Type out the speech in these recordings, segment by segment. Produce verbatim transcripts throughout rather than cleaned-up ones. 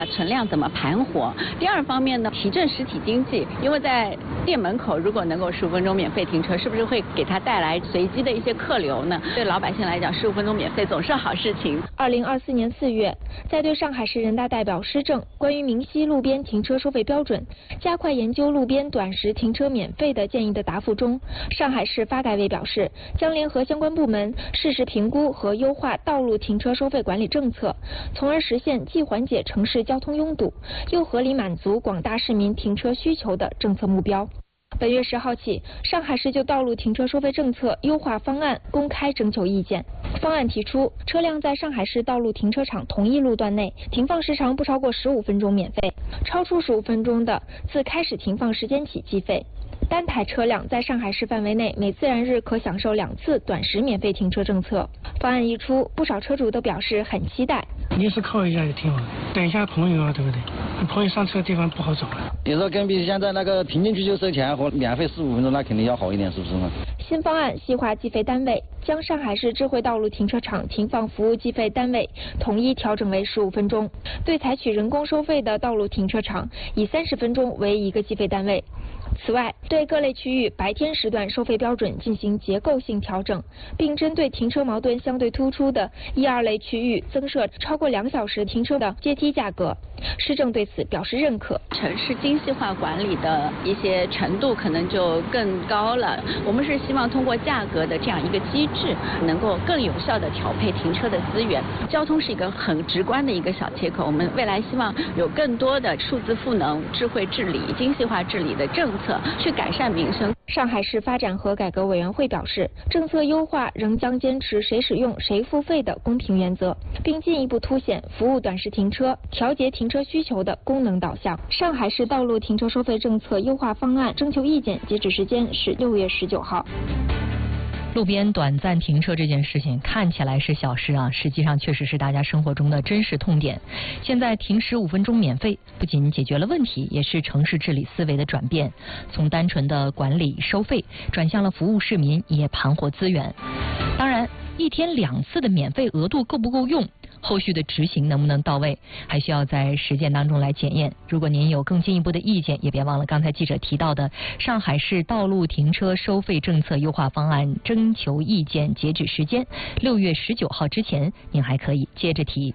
存量怎么盘活？第二方面呢，提振实体经济，因为在店门口如果能够十五分钟免费停车，是不是会给他带来随机的一些客流呢？对老百姓来讲，十五分钟免费总是好事情。 二零二四年四月，在对上海市人大代表施政关于明晰路边停车收费标准、加快研究路边短时停车免费的建议的答复中，上海市发改委表示，将联合相关部门适时评估和优化道路停车收费管理政策，从而实现既缓解城市交通拥堵，又合理满足广大市民停车需求的政策目标。本月十号起，上海市就道路停车收费政策优化方案公开征求意见。方案提出，车辆在上海市道路停车场同一路段内停放时长不超过十五分钟免费，超出十五分钟的，自开始停放时间起计费。单台车辆在上海市范围内每自然日可享受两次短时免费停车政策。方案一出，不少车主都表示很期待。 临时靠一下也挺好，等一下朋友啊，对不对？朋友上车的地方不好找啊。 比如说跟比现在那个平均需求收钱和免费十五分钟，那肯定要好一点，是不是呢？ 新方案细化计费单位，将上海市智慧道路停车场停放服务计费单位统一调整为十五分钟，对采取人工收费的道路停车场，以三十分钟为一个计费单位。此外，对各类区域白天时段收费标准进行结构性调整，并针对停车矛盾相对突出的一二类区域增设超过两小时停车的阶梯价格。市政对此表示认可。 城市精细化管理的一些程度可能就更高了。我们是希望通过价格的这样一个机制，能够更有效地调配停车的资源。交通是一个很直观的一个小切口，我们未来希望有更多的数字赋能、智慧治理、精细化治理的政策，去改善民生。 上海市发展和改革委员会表示，政策优化仍将坚持谁使用谁付费的公平原则，并进一步凸显服务短时停车、调节停车需求的功能导向。上海市道路停车收费政策优化方案征求意见截止时间是六月十九号。 路边短暂停车这件事情看起来是小事啊，实际上确实是大家生活中的真实痛点。现在停十五分钟免费，不仅解决了问题，也是城市治理思维的转变，从单纯的管理收费转向了服务市民，也盘活资源。当然，一天两次的免费额度够不够用？后续的执行能不能到位，还需要在实践当中来检验。如果您有更进一步的意见，也别忘了刚才记者提到的上海市道路停车收费政策优化方案征求意见截止时间六月十九号之前，您还可以接着提。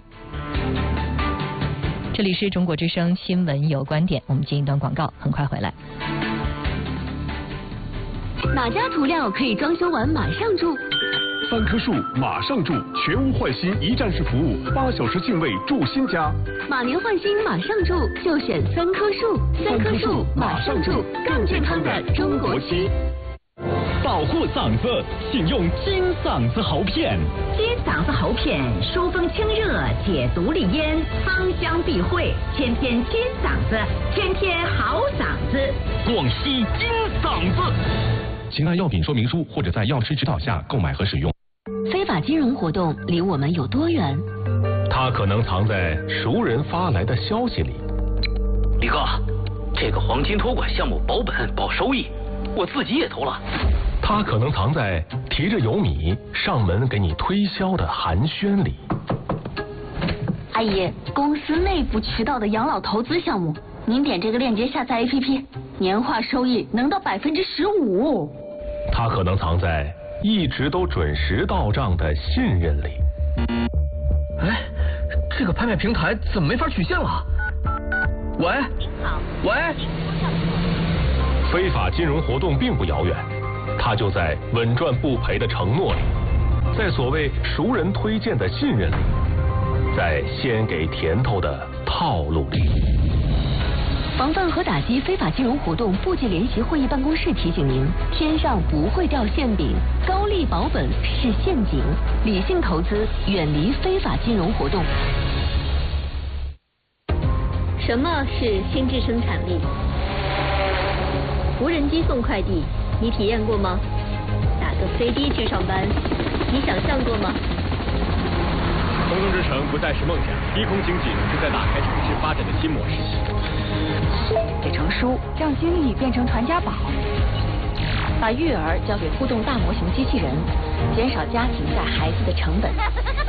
这里是中国之声新闻有观点，我们进一段广告，很快回来。 哪家涂料可以装修完马上住？ 三棵树马上住，全屋换新一站式服务，八小时净位住新家。 马年换新马上住，就选三棵树。三棵树马上住，更健康的中国区。 保护嗓子，请用金嗓子喉片。 金嗓子喉片疏风清热，解毒利咽，芳香避秽，天天金嗓子，天天好嗓子。 广西金嗓子。 请按药品说明书或者在药师指导下购买和使用。 非法金融活动离我们有多远？ 它可能藏在熟人发来的消息里。 李哥，这个黄金托管项目保本保收益，我自己也投了。 它可能藏在提着油米上门给你推销的寒暄里。 阿姨，公司内部渠道的养老投资项目，您点这个链接下载 A P P， 年化收益能到百分之十五。 它可能藏在一直都准时到账的信任里。 哎，这个拍卖平台怎么没法取现了？喂， 您好， 喂。 非法金融活动并不遥远，它就在稳赚不赔的承诺里，在所谓熟人推荐的信任里，在先给甜头的套路里。 防范和打击非法金融活动部级联席会议办公室提醒您：天上不会掉馅饼，高利保本是陷阱，理性投资，远离非法金融活动。什么是心智生产力？无人机送快递，你体验过吗？打个飞的去上班，你想象过吗？ 空中之城不再是梦想，低空经济正在打开城市发展的新模式。 写成书，让经历变成传家宝。把育儿交给互动大模型机器人，减少家庭带孩子的成本。